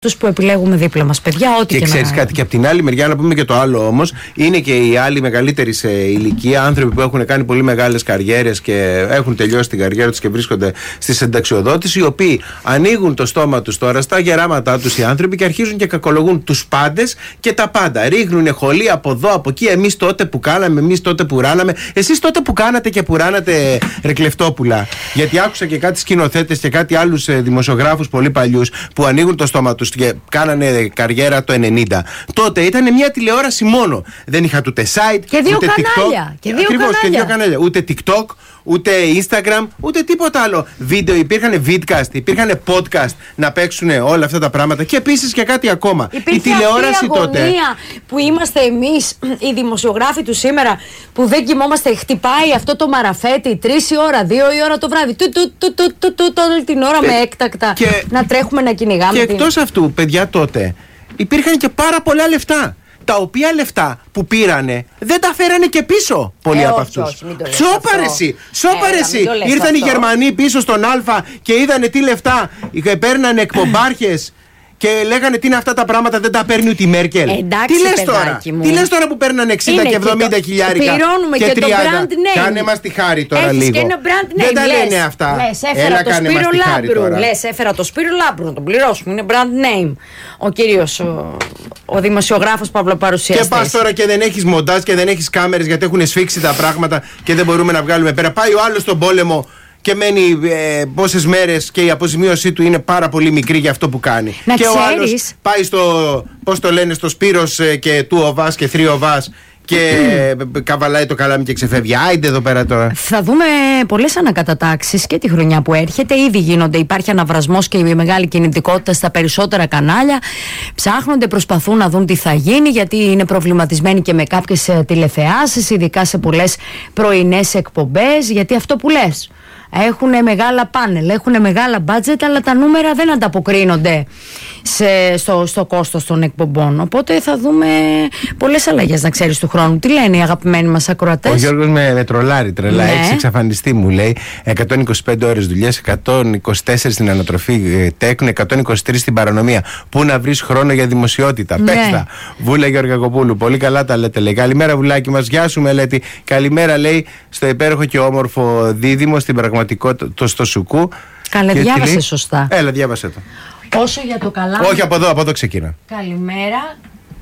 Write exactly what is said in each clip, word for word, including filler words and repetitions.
τους που επιλέγουμε δίπλα μας, παιδιά, ό,τι και, και ξέρεις να... κάτι, και από την άλλη μεριά να πούμε και το άλλο όμως, είναι και οι άλλοι μεγαλύτεροι σε ηλικία, άνθρωποι που έχουν κάνει πολύ μεγάλες καριέρες και έχουν τελειώσει την καριέρα τους και βρίσκονται στη συνταξιοδότηση, οι οποίοι ανοίγουν το στόμα τους τώρα στα γεράματά τους οι άνθρωποι και αρχίζουν και κακολογούν τους πάντες και τα πάντα. Ρίχνουν χολή από εδώ, από εκεί. Εμείς τότε που κάναμε, εμείς τότε που ράναμε. Εσείς τότε που κάνατε και που ράνατε, ρε Κλεφτόπουλα. Γιατί άκουσα και κάτι σκηνοθέτες και κάτι άλλους δημοσιογράφους πολύ παλιούς που ανοίγουν το στόμα τους και κάνανε καριέρα το ενενήντα. Τότε ήταν μια τηλεόραση μόνο. Δεν είχα ούτε site, και δύο ούτε κανάλια. TikTok. Και δύο Ακριβώς, κανάλια. και δύο κανάλια. Ούτε TikTok, ούτε Instagram, ούτε τίποτα άλλο. Βίντεο, υπήρχαν vidcast, υπήρχαν podcast να παίξουν όλα αυτά τα πράγματα. Και επίσης και κάτι ακόμα. Υπήρχε η τηλεόραση αυτή η τότε. αγωνία που είμαστε εμείς, οι δημοσιογράφοι του σήμερα, που δεν κοιμόμαστε. Χτυπάει αυτό το μαραφέτη τρεις η ώρα, δύο η ώρα το βράδυ. Του, του, του, του, του, του, του, όλη την ώρα και, με έκτακτα. Και, να τρέχουμε να κυνηγάμε. Και την... εκτός αυτού, παιδιά, τότε υπήρχαν και πάρα πολλά λεφτά. Τα οποία λεφτά που πήρανε δεν τα φέρανε και πίσω πολλοί ε, από όχι, αυτούς. Σόπαρεση, σόπαρεση. Ήρθαν οι Γερμανοί πίσω στον Α και είδανε τι λεφτά παίρνανε εκπομπάρχες. Και λέγανε τι είναι αυτά τα πράγματα, δεν τα παίρνει ούτε η Μέρκελ. Εντάξει, τι λες τώρα, μου. τι λες τώρα που παίρνανε εξήντα είναι και εβδομήντα το, χιλιάρικα. Πληρώνουμε και, και το brand name. Κάνε μας τη χάρη τώρα. Έχεις λίγο. Και ένα brand name. Δεν τα λες, λένε αυτά. Λες, έφερα Έλα, το Σπύρο Λάμπρου. Λες, έφερα το Σπύρο Λάμπρου να τον πληρώσουμε. Είναι brand name. Ο κύριος, ο, ο δημοσιογράφος παυλοπαρουσιαστής. Και πας τώρα και δεν έχεις μοντάζ και δεν έχεις κάμερες γιατί έχουν σφίξει τα πράγματα και δεν μπορούμε να βγάλουμε πέρα. Πάει ο άλλος στον πόλεμο και μένει ε, πόσες μέρες και η αποζημίωσή του είναι πάρα πολύ μικρή για αυτό που κάνει. Να και ξέρεις... ο άλλος πάει στο, πώς το λένε, στο Σπύρος ε, και του ο Βάς και θρύ ο Βάς και καβαλάει το καλάμι και ξεφεύγει. Άιντε εδώ πέρα τώρα. Θα δούμε πολλές ανακατατάξεις και τη χρονιά που έρχεται. Ήδη γίνονται, υπάρχει αναβρασμός και η μεγάλη κινητικότητα στα περισσότερα κανάλια. Ψάχνονται, προσπαθούν να δουν τι θα γίνει, γιατί είναι προβληματισμένοι και με κάποιες τηλεθεάσεις, ειδικά σε πολλές πρωινές εκπομπές. Γιατί αυτό που λες, έχουν μεγάλα πάνελ, έχουν μεγάλα μπάτζετ, αλλά τα νούμερα δεν ανταποκρίνονται σε, στο, στο κόστος των εκπομπών. Οπότε θα δούμε πολλές αλλαγές, να ξέρεις, του χρόνου. Τι λένε οι αγαπημένοι μας ακροατές? Ο Γιώργος με, με τρολάρει τρελά. Ναι. Έχεις εξαφανιστεί, μου λέει. εκατόν είκοσι πέντε ώρες δουλειές, εκατόν είκοσι τέσσερα στην ανατροφή ε, τέκνου, εκατόν είκοσι τρία στην παρανομία. Πού να βρεις χρόνο για δημοσιότητα? Ναι. Πέστα. Βούλα Γεωργακοπούλου. Πολύ καλά τα λέτε, λέει. Καλημέρα, Βουλάκι μας. Γεια σου, Μελέτη. Καλημέρα, λέει, στο υπέροχο και όμορφο δίδυμο, στην πραγματικότητα, το στο Σουκού. Καλέ, διάβασε σωστά. Έλα, διάβασε το. Όσο για το καλά. Όχι, από εδώ, από εδώ ξεκίνα. Καλημέρα.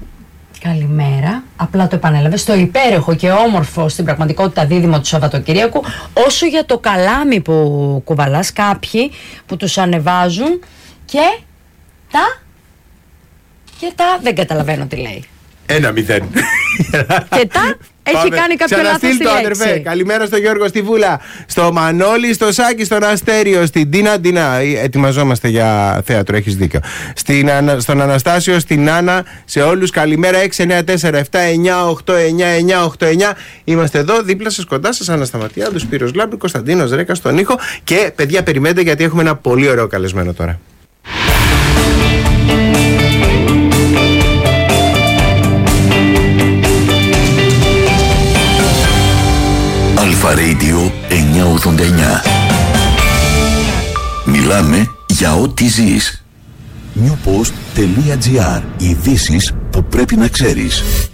Καλημέρα. Απλά το επανέλαβε. Στο υπέροχο και όμορφο στην πραγματικότητα δίδυμο του Σαββατοκυριακού. Όσο για το καλάμι που κουβαλάς, κάποιοι που τους ανεβάζουν και τα. Και τα. Δεν καταλαβαίνω τι λέει. Ένα μηδέν. Και τα. Έχει κάνει κάποιο λάθος στη λέξη. Καλημέρα στο Γιώργο, στη Βούλα, στο Μανώλη, στο Σάκη, στον Αστέριο, στην Τίνα. Τίνα, ετοιμαζόμαστε για θέατρο, έχεις δίκιο. Στην, στον Αναστάσιο, στην Άννα, σε όλους καλημέρα. έξι εννιά τέσσερα επτά εννιά οκτώ εννιά εννιά οκτώ εννιά. Είμαστε εδώ δίπλα σας, κοντά σας, Άννα Σταματιάδου, Σπύρος Λάμπρου, Κωνσταντίνος Ρέκα στον ήχο. Και παιδιά, περιμένετε γιατί έχουμε ένα πολύ ωραίο καλεσμένο τώρα. Αλφα Radio εννιακόσια ογδόντα εννιά. Μιλάμε για ό,τι ζεις. newpost.gr. Ειδήσεις που πρέπει να ξέρεις.